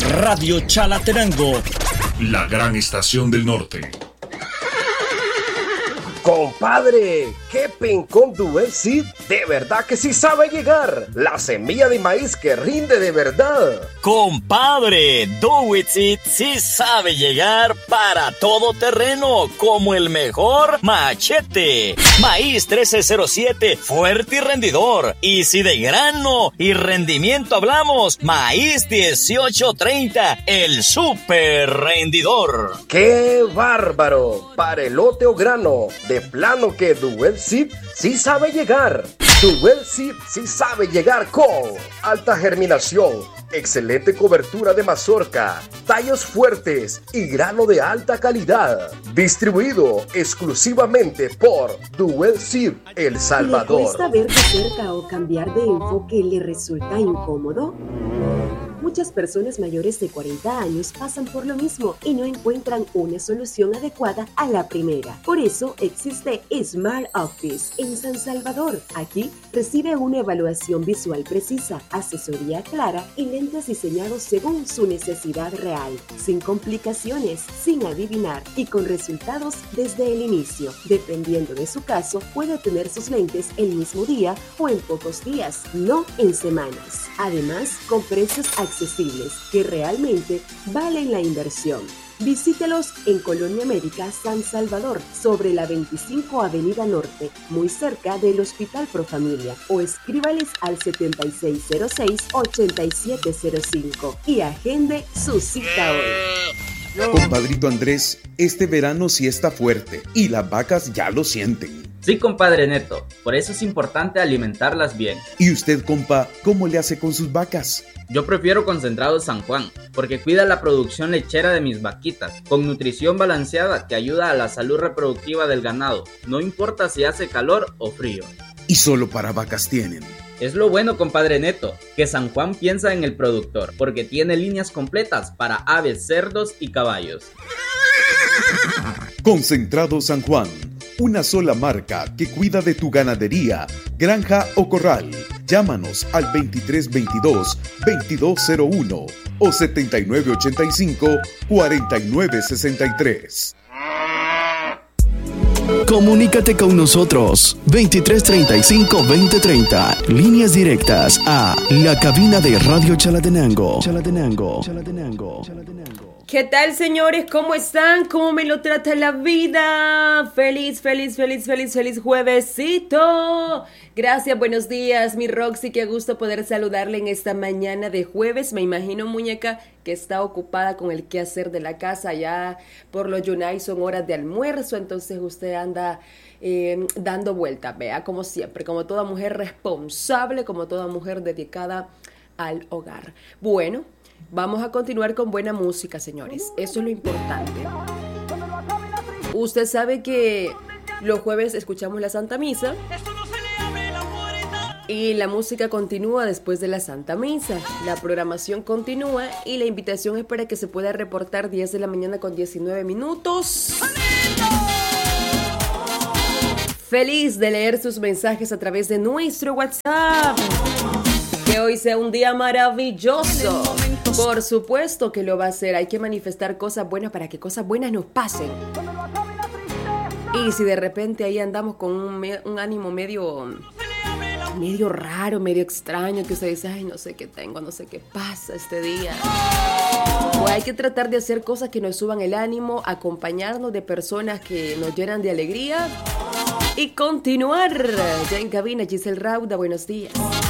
Radio Chalatenango, la gran estación del norte. Compadre, ¿qué Pencom Duel Seed de verdad que sí sabe llegar? La semilla de maíz que rinde de verdad. Compadre, Do It Seed sí sabe llegar para todo terreno como el mejor machete. Maíz 1307, fuerte y rendidor. Y si de grano y rendimiento hablamos, maíz 1830, el super rendidor. ¡Qué bárbaro! Para elote o grano, de plano que Duel Seed sí sabe llegar. Duel Seed sí sabe llegar con alta germinación, excelente cobertura de mazorca, tallos fuertes y grano de alta calidad. Distribuido exclusivamente por Duel Seed El Salvador. ¿Le cuesta ver de cerca o cambiar de enfoque le resulta incómodo? Muchas personas mayores de 40 años pasan por lo mismo y no encuentran una solución adecuada a la primera. Por eso existe Smart Office en San Salvador. Aquí recibe una evaluación visual precisa, asesoría clara y lentes diseñados según su necesidad real, sin complicaciones, sin adivinar y con resultados desde el inicio. Dependiendo de su caso, puede tener sus lentes el mismo día o en pocos días, no en semanas. Además, con precios accesibles que realmente valen la inversión. Visítelos en Colonia América, San Salvador, sobre la 25 Avenida Norte, muy cerca del Hospital Profamilia, o escríbales al 7606-8705 y agende su cita hoy. Compadrito Andrés, este verano sí está fuerte y las vacas ya lo sienten. Sí, compadre Neto, por eso es importante alimentarlas bien. ¿Y usted, compa, cómo le hace con sus vacas? Yo prefiero Concentrado San Juan, porque cuida la producción lechera de mis vaquitas, con nutrición balanceada que ayuda a la salud reproductiva del ganado, no importa si hace calor o frío. ¿Y solo para vacas tienen? Es lo bueno, compadre Neto, que San Juan piensa en el productor, porque tiene líneas completas para aves, cerdos y caballos. Concentrado San Juan, una sola marca que cuida de tu ganadería, granja o corral. Llámanos al 2322-2201 o 7985-4963. Comunícate con nosotros 2335-2030, líneas directas a la cabina de Radio Chalatenango. ¿Qué tal, señores? ¿Cómo están? ¿Cómo me lo trata la vida? Feliz juevesito. Gracias, buenos días, mi Roxy. Qué gusto poder saludarle en esta mañana de jueves. Me imagino, muñeca, que está ocupada con el quehacer de la casa. Ya por los Yunay son horas de almuerzo, entonces usted anda dando vueltas, vea, como siempre, como toda mujer responsable, como toda mujer dedicada al hogar. Bueno, vamos a continuar con buena música, señores. Eso es lo importante. Usted sabe que los jueves escuchamos la Santa Misa y la música continúa después de la Santa Misa. La programación continúa y la invitación es para que se pueda reportar 10 de la mañana con 19 minutos. Feliz de leer sus mensajes a través de nuestro WhatsApp. Que hoy sea un día maravilloso. Por supuesto que lo va a ser. Hay que manifestar cosas buenas para que cosas buenas nos pasen. Y si de repente ahí andamos con un ánimo medio raro, medio extraño, que usted dice, ay, no sé qué tengo, no sé qué pasa este día. Pues hay que tratar de hacer cosas que nos suban el ánimo, acompañarnos de personas que nos llenan de alegría y continuar. Ya en cabina, Giselle Rauda, buenos días.